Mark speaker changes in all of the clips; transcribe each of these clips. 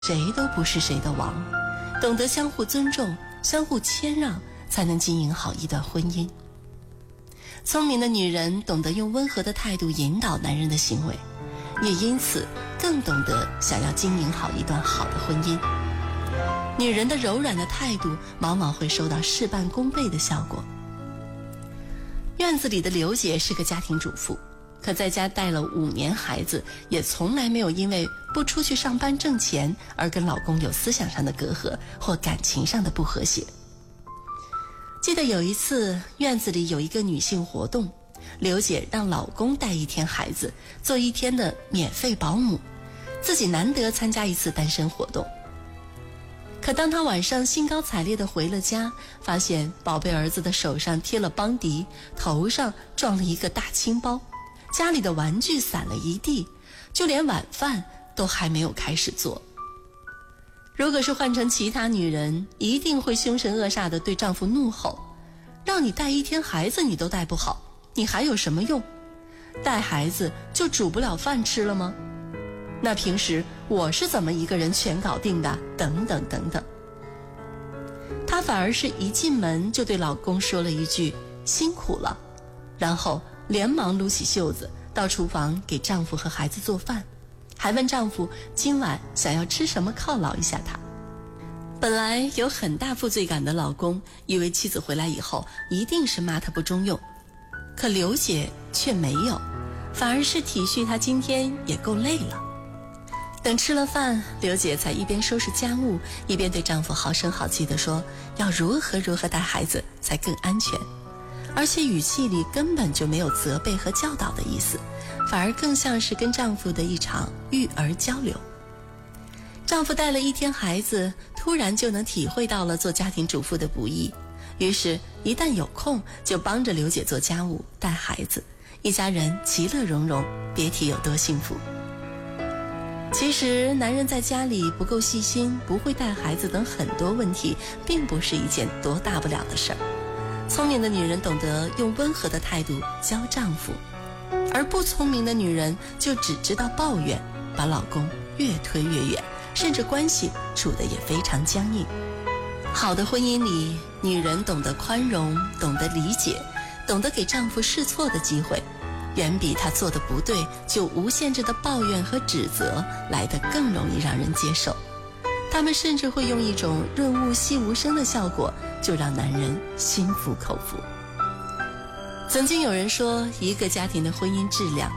Speaker 1: 谁都不是谁的王，懂得相互尊重，相互谦让，才能经营好一段婚姻。聪明的女人懂得用温和的态度引导男人的行为，也因此更懂得想要经营好一段好的婚姻。女人的柔软的态度往往会收到事半功倍的效果。院子里的刘姐是个家庭主妇，可在家带了5年孩子，也从来没有因为不出去上班挣钱而跟老公有思想上的隔阂或感情上的不和谐。记得有一次院子里有一个女性活动，刘姐让老公带1天孩子，做1天的免费保姆，自己难得参加一次单身活动。可当她晚上兴高采烈地回了家，发现宝贝儿子的手上贴了邦迪，头上撞了一个大青包，家里的玩具散了一地，就连晚饭都还没有开始做。如果是换成其他女人，一定会凶神恶煞地对丈夫怒吼：让你带1天孩子你都带不好，你还有什么用？带孩子就煮不了饭吃了吗？那平时我是怎么一个人全搞定的？等等等等。她反而是一进门就对老公说了一句辛苦了，然后连忙撸起袖子到厨房给丈夫和孩子做饭，还问丈夫今晚想要吃什么犒劳一下他。本来有很大负罪感的老公以为妻子回来以后一定是骂他不中用，可刘姐却没有，反而是体恤他今天也够累了。等吃了饭，刘姐才一边收拾家务，一边对丈夫好声好气地说要如何带孩子才更安全，而且语气里根本就没有责备和教导的意思，反而更像是跟丈夫的一场育儿交流。丈夫带了1天孩子，突然就能体会到了做家庭主妇的不易，于是一旦有空就帮着刘姐做家务带孩子，一家人其乐融融，别提有多幸福。其实男人在家里不够细心，不会带孩子等很多问题，并不是一件多大不了的事儿。聪明的女人懂得用温和的态度教丈夫，而不聪明的女人就只知道抱怨，把老公越推越远，甚至关系处得也非常僵硬。好的婚姻里，女人懂得宽容，懂得理解，懂得给丈夫试错的机会，远比他做的不对就无限制的抱怨和指责来得更容易让人接受。他们甚至会用一种润物细无声的效果，就让男人心服口服。曾经有人说，一个家庭的婚姻质量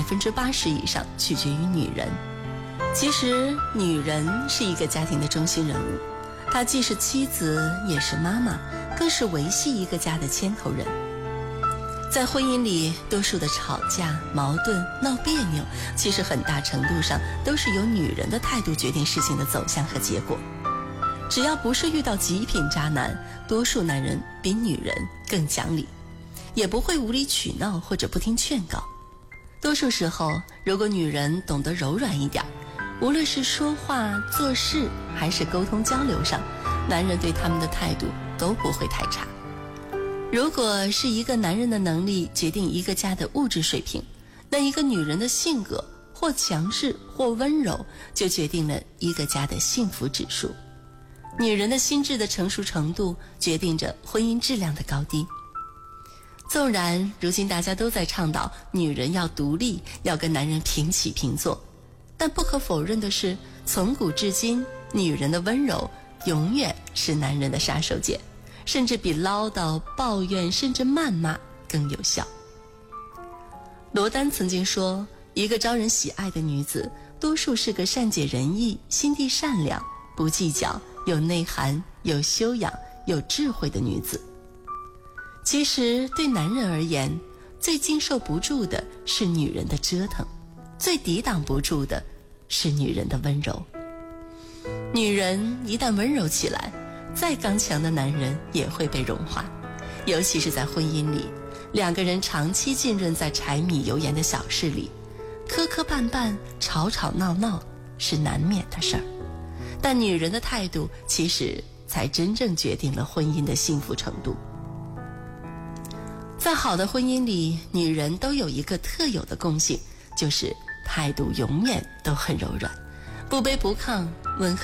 Speaker 1: 80%以上取决于女人。其实女人是一个家庭的中心人物，她既是妻子，也是妈妈，更是维系一个家的牵头人。在婚姻里，多数的吵架、矛盾、闹别扭，其实很大程度上都是由女人的态度决定事情的走向和结果。只要不是遇到极品渣男，多数男人比女人更讲理，也不会无理取闹或者不听劝告。多数时候，如果女人懂得柔软一点，无论是说话、做事还是沟通交流上，男人对他们的态度都不会太差。如果是一个男人的能力决定一个家的物质水平，那一个女人的性格或强势或温柔就决定了一个家的幸福指数。女人的心智的成熟程度决定着婚姻质量的高低。纵然如今大家都在倡导女人要独立，要跟男人平起平坐，但不可否认的是，从古至今，女人的温柔永远是男人的杀手锏，甚至比唠叨、抱怨甚至谩骂更有效。罗丹曾经说，一个招人喜爱的女子，多数是个善解人意、心地善良、不计较、有内涵、有修养、有智慧的女子。其实对男人而言，最经受不住的是女人的折腾，最抵挡不住的是女人的温柔。女人一旦温柔起来，再刚强的男人也会被融化。尤其是在婚姻里，两个人长期浸润在柴米油盐的小事里，磕磕绊绊、吵吵闹闹是难免的事儿。但女人的态度其实才真正决定了婚姻的幸福程度。在好的婚姻里，女人都有一个特有的共性，就是态度永远都很柔软， 不卑不亢，温和